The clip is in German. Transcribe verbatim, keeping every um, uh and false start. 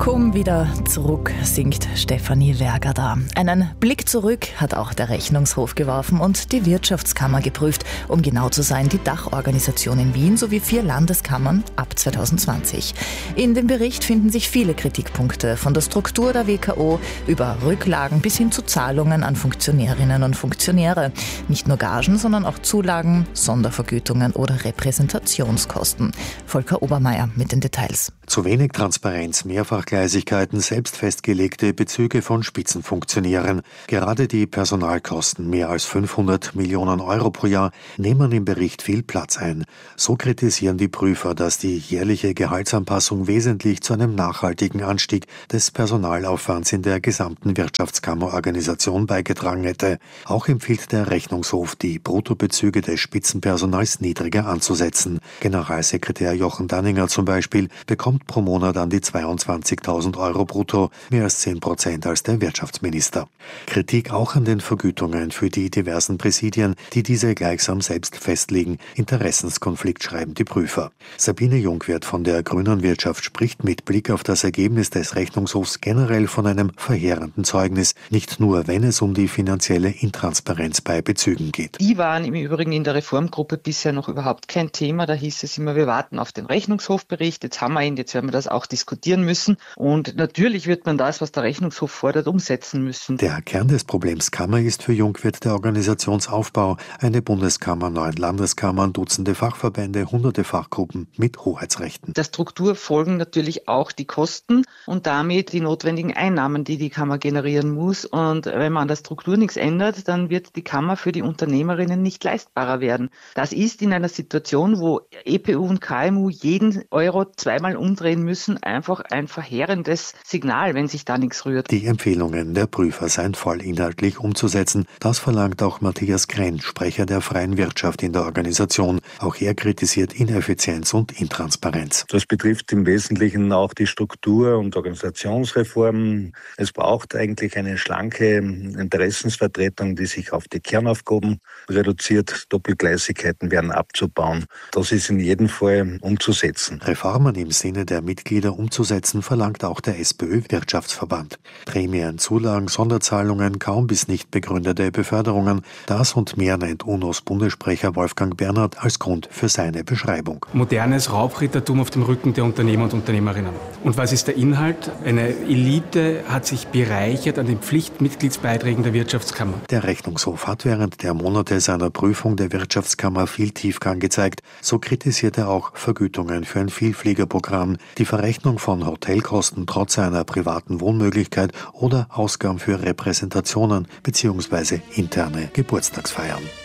Komm wieder zurück, singt Stefanie Werger da. Einen Blick zurück hat auch der Rechnungshof geworfen und die Wirtschaftskammer geprüft, um genau zu sein, die Dachorganisation in Wien sowie vier Landeskammern ab zwanzig zwanzig. In dem Bericht finden sich viele Kritikpunkte, von der Struktur der W K O über Rücklagen bis hin zu Zahlungen an Funktionärinnen und Funktionäre. Nicht nur Gagen, sondern auch Zulagen, Sondervergütungen oder Repräsentationskosten. Volker Obermeier mit den Details. Zu wenig Transparenz, Mehrfachgleisigkeiten, selbst festgelegte Bezüge von Spitzenfunktionären. Gerade die Personalkosten, mehr als fünfhundert Millionen Euro pro Jahr, nehmen im Bericht viel Platz ein. So kritisieren die Prüfer, dass die jährliche Gehaltsanpassung wesentlich zu einem nachhaltigen Anstieg des Personalaufwands in der gesamten Wirtschaftskammerorganisation beigetragen hätte. Auch empfiehlt der Rechnungshof, die Bruttobezüge des Spitzenpersonals niedriger anzusetzen. Generalsekretär Jochen Danninger zum Beispiel bekommt pro Monat an die zweiundzwanzigtausend Euro brutto, mehr als zehn Prozent als der Wirtschaftsminister. Kritik auch an den Vergütungen für die diversen Präsidien, die diese gleichsam selbst festlegen. Interessenskonflikt, schreiben die Prüfer. Sabine Jungwirth von der Grünen Wirtschaft spricht mit Blick auf das Ergebnis des Rechnungshofs generell von einem verheerenden Zeugnis, nicht nur wenn es um die finanzielle Intransparenz bei Bezügen geht. Die waren im Übrigen in der Reformgruppe bisher noch überhaupt kein Thema. Da hieß es immer, wir warten auf den Rechnungshofbericht, jetzt haben wir ihn, jetzt werden wir das auch diskutieren müssen. Und natürlich wird man das, was der Rechnungshof fordert, umsetzen müssen. Der Kern des Problems Kammer ist für Jungwirth der Organisationsaufbau. Eine Bundeskammer, neun Landeskammern, Dutzende Fachverbände, hunderte Fachgruppen mit Hoheitsrechten. Der Struktur folgen natürlich auch die Kosten und damit die notwendigen Einnahmen, die die Kammer generieren muss. Und wenn man an der Struktur nichts ändert, dann wird die Kammer für die Unternehmerinnen nicht leistbarer werden. Das ist in einer Situation, wo E P U und K M U jeden Euro zweimal umdrehen müssen, einfach ein verheerendes Signal, wenn sich da nichts rührt. Die Empfehlungen der Prüfer seien vollinhaltlich umzusetzen. Das verlangt auch Matthias Krenn, Sprecher der freien Wirtschaft in der Organisation. Auch er kritisiert Ineffizienz und Intransparenz. Das betrifft im Wesentlichen auch die Struktur- und Organisationsreform. Es braucht eigentlich eine schlanke Interessensvertretung, die sich auf die Kernaufgaben reduziert. Doppelgleisigkeiten werden abzubauen. Das ist in jedem Fall umzusetzen. Reformen im Sinne der Mitglieder umzusetzen, verlangt auch der SPÖ-Wirtschaftsverband. Prämien, Zulagen, Sonderzahlungen, kaum bis nicht begründete Beförderungen, das und mehr nennt U N Os Bundessprecher Wolfgang Bernhard als Grund für seine Beschreibung. Modernes Raubrittertum auf dem Rücken der Unternehmer und Unternehmerinnen. Und was ist der Inhalt? Eine Elite hat sich bereichert an den Pflichtmitgliedsbeiträgen der Wirtschaftskammer. Der Rechnungshof hat während der Monate seiner Prüfung der Wirtschaftskammer viel Tiefgang gezeigt. So kritisiert er auch Vergütungen für ein Vielfliegerprogramm, die Verrechnung von Hotelkosten trotz einer privaten Wohnmöglichkeit oder Ausgaben für Repräsentationen bzw. interne Geburtstagsfeiern.